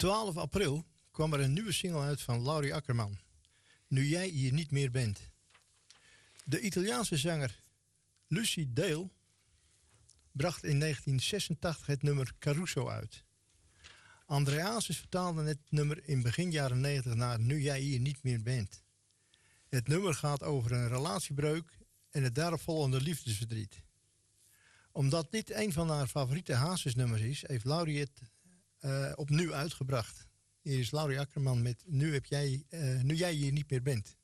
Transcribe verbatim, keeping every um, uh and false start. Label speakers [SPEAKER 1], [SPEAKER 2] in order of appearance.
[SPEAKER 1] twaalf april kwam er een nieuwe single uit van Laurie Akkerman. Nu jij hier niet meer bent. De Italiaanse zanger Lucy Dale bracht in negentien zesentachtig het nummer Caruso uit. André Hazes vertaalde het nummer in begin jaren negentig naar Nu jij hier niet meer bent. Het nummer gaat over een relatiebreuk en het daaropvolgende liefdesverdriet. Omdat dit een van haar favoriete Hazes-nummers is, heeft Laurie het uh, opnieuw uitgebracht. Hier is Laurie Akkerman met Nu, heb jij, uh, nu jij hier niet meer bent.